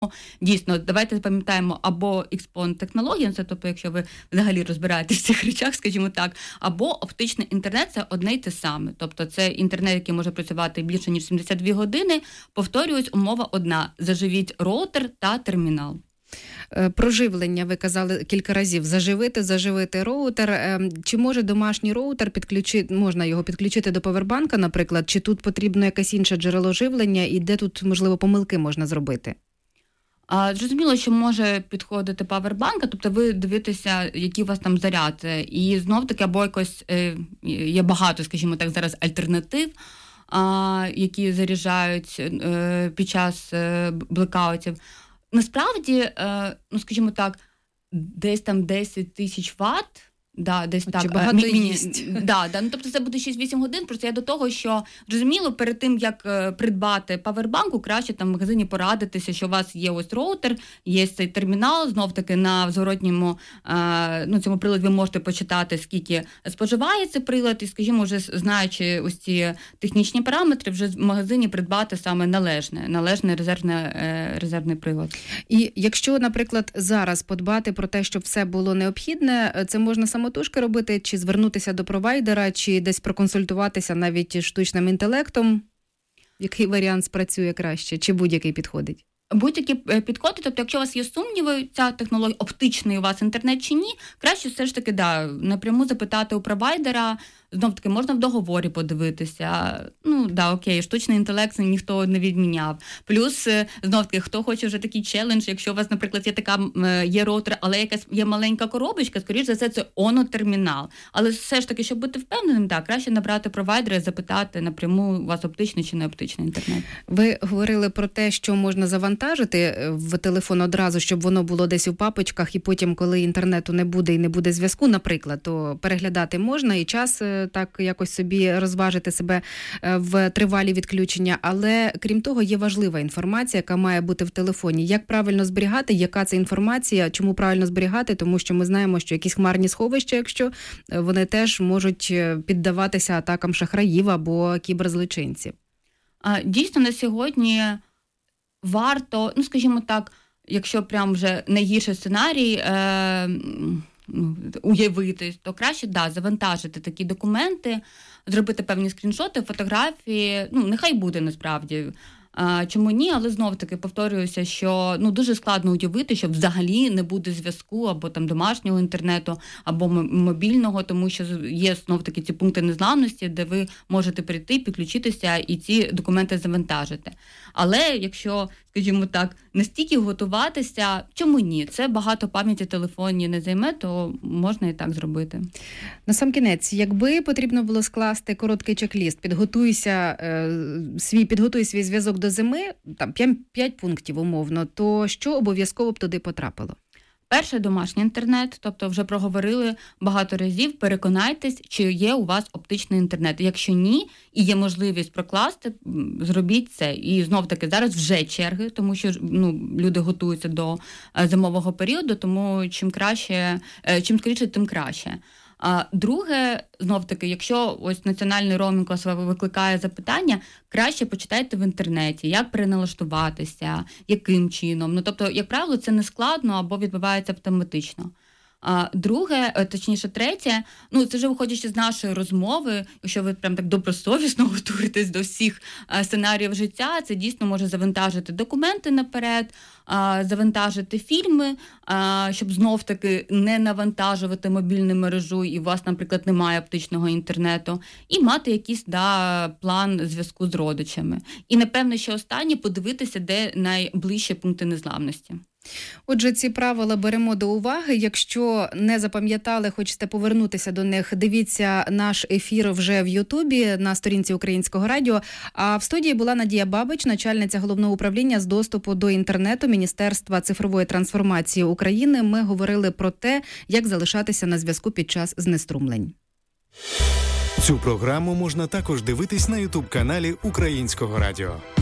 Тому, дійсно, давайте пам'ятаємо або XPON технологія, це тобто, якщо ви взагалі розбираєтесь в цих речах, скажімо так, або оптичний інтернет – це одне й те саме. Тобто це інтернет, який може працювати більше, ніж 72 години. Повторююсь, умова одна – заживіть роутер та термінал. Про живлення ви казали кілька разів. Заживити роутер. Чи може домашній роутер можна його підключити до павербанка, наприклад? Чи тут потрібно якесь інше джерело живлення? І де тут, можливо, помилки можна зробити? Зрозуміло, що може підходити павербанк, тобто ви дивитеся, який у вас там заряд. І знов-таки, або якось є багато, скажімо так, зараз альтернатив, які заряджають під час блекаутів. Насправді, скажімо так, десь там 10 тисяч ватт, десь чи так. Багато їсть. Тобто це буде 6-8 годин, просто я до того, що, зрозуміло, перед тим, як придбати павербанку, краще там в магазині порадитися, що у вас є ось роутер, є цей термінал, знов-таки на зворотньому цьому приладі ви можете почитати, скільки споживає цей прилад, і, скажімо, вже знаючи ось ці технічні параметри, вже в магазині придбати саме належний резервний прилад. І якщо, наприклад, зараз подбати про те, щоб все було необхідне, це можна самотужки робити, чи звернутися до провайдера, чи десь проконсультуватися навіть штучним інтелектом? Який варіант спрацює краще, чи будь-який підходить? Будь-які підходи, тобто якщо у вас є сумніви, ця технологія, оптичний у вас інтернет чи ні, краще все ж таки, напряму запитати у провайдера, знов-таки можна в договорі подивитися, окей, штучний інтелект ніхто не відміняв. Плюс, знов-таки, хто хоче вже такий челендж, якщо у вас, наприклад, є роутер, але якась є маленька коробочка, скоріш за все, це термінал. Але все ж таки, щоб бути впевненим, краще набрати провайдера і запитати напряму, у вас оптичний чи не оптичний інтернет. Ви говорили про те, що можна завантажити в телефон одразу, щоб воно було десь у папочках, і потім, коли інтернету не буде і не буде зв'язку, наприклад, то переглядати можна і час так якось собі розважити себе в тривалі відключення. Але, крім того, є важлива інформація, яка має бути в телефоні. Як правильно зберігати, яка це інформація, чому правильно зберігати, тому що ми знаємо, що якісь хмарні сховища, якщо вони теж можуть піддаватися атакам шахраїв або кіберзлочинців. Дійсно, на сьогодні варто, скажімо так, якщо прям вже найгірший сценарій уявити, то краще, завантажити такі документи, зробити певні скріншоти, фотографії, нехай буде насправді. Чому ні, але знов-таки повторююся, що дуже складно уявити, що взагалі не буде зв'язку або там домашнього інтернету, або мобільного, тому що є знов-таки ці пункти незламності, де ви можете прийти, підключитися і ці документи завантажити. Але якщо, скажімо так, настільки готуватися, чому ні? Це багато пам'яті в телефоні не займе, то можна і так зробити. Насамкінець, якби потрібно було скласти короткий чек-ліст, підготуй свій зв'язок до зими, там 5 пунктів умовно, то що обов'язково б туди потрапило? Перше – домашній інтернет, тобто вже проговорили багато разів, переконайтесь, чи є у вас оптичний інтернет. Якщо ні, і є можливість прокласти, зробіть це. І знов-таки зараз вже черги, тому що люди готуються до зимового періоду, тому чим скоріше, тим краще. Друге, знов-таки, якщо ось національний роумінг вас викликає запитання, краще почитайте в інтернеті, як переналаштуватися, яким чином. Тобто, як правило, це не складно або відбувається автоматично. Друге, точніше третє, це вже виходячи з нашої розмови, якщо ви прям так добросовісно готуєтесь до всіх сценаріїв життя, це дійсно може завантажити документи наперед, завантажити фільми, щоб знов-таки не навантажувати мобільну мережу і у вас, наприклад, немає оптичного інтернету, і мати якийсь план зв'язку з родичами. І, напевно, ще останнє, подивитися, де найближчі пункти незламності. Отже, ці правила беремо до уваги. Якщо не запам'ятали, хочете повернутися до них, дивіться наш ефір вже в Ютубі на сторінці Українського радіо. А в студії була Надія Бабич, начальниця Головного управління з доступу до інтернету Міністерства цифрової трансформації України. Ми говорили про те, як залишатися на зв'язку під час знеструмлень. Цю програму можна також дивитись на Ютуб-каналі Українського радіо.